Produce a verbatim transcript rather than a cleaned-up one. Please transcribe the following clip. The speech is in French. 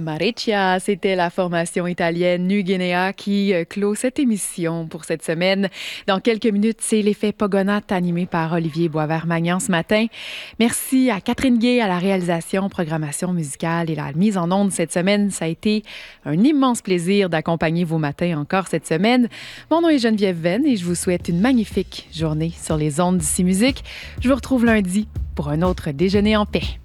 Amarecchia, c'était la formation italienne Nu Guinea qui euh, clôt cette émission pour cette semaine. Dans quelques minutes, c'est l'effet Pogonat animé par Olivier Boisvert-Magnan ce matin. Merci à Catherine Gay à la réalisation, programmation musicale et la mise en onde cette semaine. Ça a été un immense plaisir d'accompagner vos matins encore cette semaine. Mon nom est Geneviève Venn et je vous souhaite une magnifique journée sur les ondes d'ici musique. Je vous retrouve lundi pour un autre déjeuner en paix.